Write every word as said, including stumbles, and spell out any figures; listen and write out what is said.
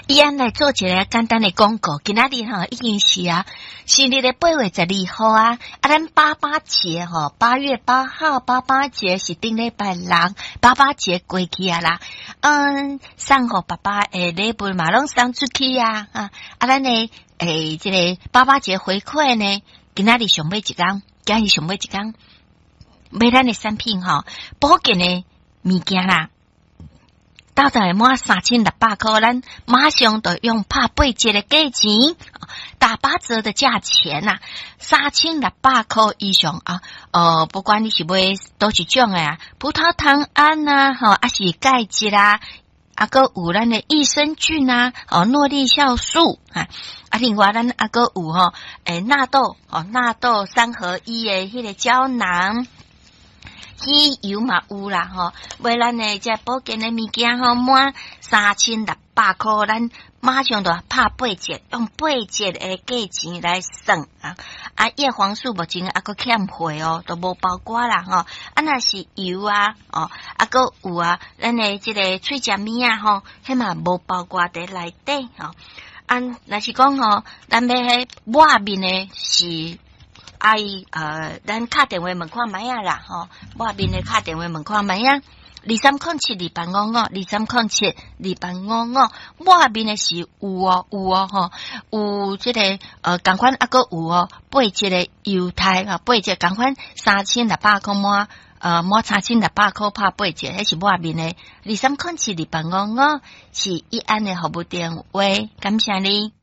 伊安来做一个简单的广告，今仔日吼已经是啊，是日的八月十二号啊，啊，咱八八节吼，八月八号八八节是顶礼拜六，八八节过去啊啦，嗯，送互爸爸诶礼物嘛拢送出去啊，啊，啊，咱呢诶，这个八八节回馈呢，今仔日上尾一工，今日上尾一工，买咱的产品吼，保健的物件啦。到底满三千六百块，咱马上就用拍八折的价钱，打八折的价钱呐、啊，三千六百块以上啊！呃，不管你是买多一种的啊，葡萄糖胺呐，吼，还是钙质啦，啊个有咱的益生菌啊，哦，诺丽酵素啊，啊，另外咱啊个有吼，诶，纳豆哦，纳豆三合一的迄个胶囊。鱼油嘛有啦吼，买咱的这保健的物件吼，满三千六百块，咱马上就拍八折，用八折的价钱来算啊！啊，叶黄素目前还佫欠货哦，都无包括啦吼。啊，若是油啊，哦，啊佫有啊，咱的这个脆食面啊吼，迄嘛无包括在内底吼。啊，若是讲吼，咱要迄抹面的是。爱呃，咱打电话问看卖啊啦吼，我面咧打电话问看卖啊，二三空七二八五五，二三空七二八五五，我面咧是有哦有哦吼，有即、這個呃，共款啊個有哦，八折的猶太啊，八折共款三千六百塊滿呃滿三千六百塊拍八折，迄是我面咧二三空七二八五五，是一安的服務電話，感謝你。